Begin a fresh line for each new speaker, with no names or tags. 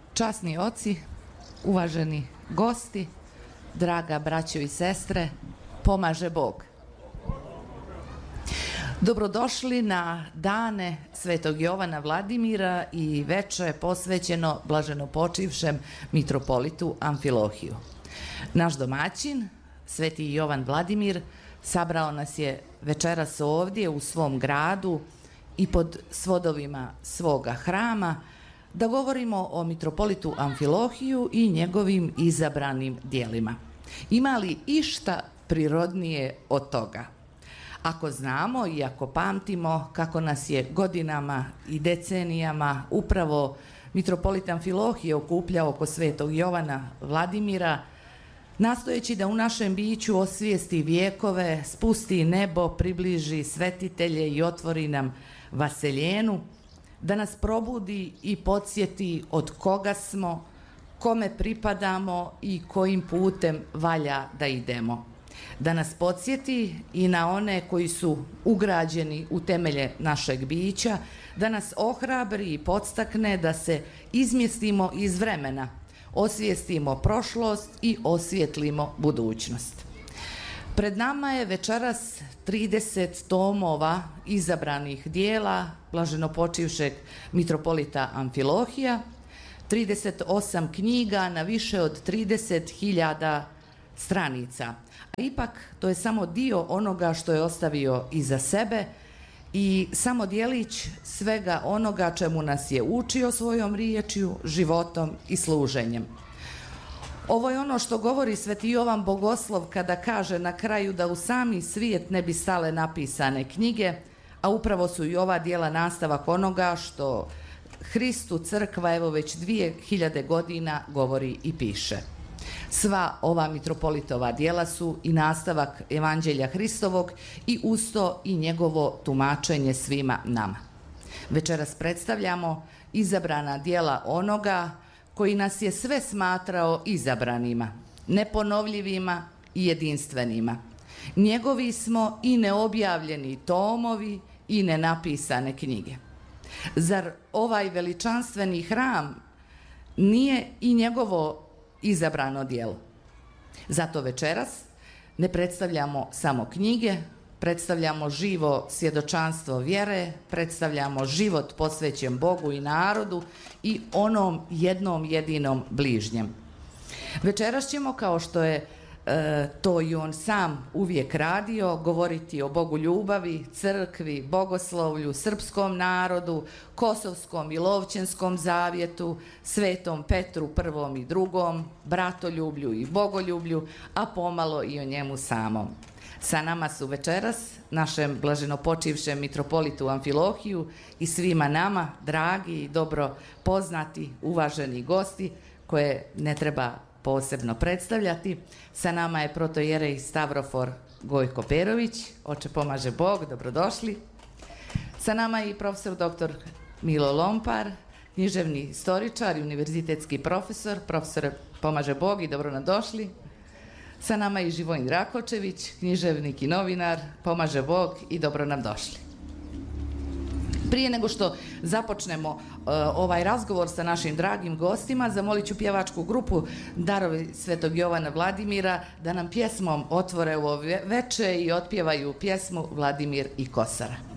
Časni oci, uvaženi gosti, draga braćo i sestre, pomaže Bog. Dobrodošli na dane Svetog Jovana Vladimira i veče posvećeno blaženopočivšem mitropolitu Amfilohiju. Naš domaćin, Sveti Jovan Vladimir, sabrao nas je večeras ovdje u svom gradu i pod svodovima svoga hrama da govorimo o mitropolitu Amfilohiju i njegovim izabranim dijelima. Ima li išta prirodnije od toga? Ako znamo i ako pamtimo kako nas je godinama i decenijama upravo mitropolit Amfilohije okupljao oko Svetog Jovana Vladimira, nastojeći da u našem biću osvijesti vjekove, spusti nebo, približi svetitelje i otvori nam vaseljenu, da nas probudi i podsjeti od koga smo, kome pripadamo i kojim putem valja da idemo. Da nas podsjeti i na one koji su ugrađeni u temelje našeg bića, da nas ohrabri i podstakne da se izmjestimo iz vremena, osvijestimo prošlost i osvijetlimo budućnost. Pred nama je večeras 30 tomova izabranih dijela blaženopočivšeg mitropolita Amfilohija, 38 knjiga na više od 30.000 stranica. A ipak to je samo dio onoga što je ostavio iza sebe i samo djelić svega onoga čemu nas je učio svojom riječju, životom i služenjem. Ovo je ono što govori Sveti Jovan Bogoslov kada kaže na kraju da u sami svijet ne bi stale napisane knjige, a upravo su i ova djela nastavak onoga što Hristu crkva evo već 2000 godina govori i piše. Sva ova mitropolitova djela su i nastavak Evanđelja Hristovog i usto i njegovo tumačenje svima nama. Večeras predstavljamo izabrana djela onoga koji nas je sve smatrao izabranima, neponovljivima i jedinstvenima. Njegovi smo i neobjavljeni tomovi i nenapisane knjige. Zar ovaj veličanstveni hram nije i njegovo izabrano djelo? Zato večeras ne predstavljamo samo knjige, predstavljamo živo svjedočanstvo vjere, predstavljamo život posvećen Bogu i narodu i onom jednom jedinom bližnjem. Večeras ćemo, kao što je to i on sam uvijek radio, govoriti o Bogu ljubavi, crkvi, bogoslovlju, srpskom narodu, kosovskom i lovćenskom zavjetu, Svetom Petru prvom i drugom, bratoljublju i bogoljublju, a pomalo i o njemu samom. Sa nama su večeras našem blaženopočivšem mitropolitu Amfilohiju i svima nama, dragi i dobro poznati, uvaženi gosti, koje ne treba posebno predstavljati. Sa nama je protojerej Stavrofor Gojko Perović, oče pomaže Bog, dobrodošli. Sa nama je i profesor dr. Milo Lompar, književni istoričar i univerzitetski profesor, profesor pomaže Bog i dobro nam došli. Sa nama je i Živojin Rakočević, književnik i novinar, pomaže Bog i dobro nam došli. Prije nego što započnemo ovaj razgovor sa našim dragim gostima, zamolit ću pjevačku grupu Darovi Svetog Jovana Vladimira da nam pjesmom otvore ovo veče i otpjevaju pjesmu Vladimir i Kosara.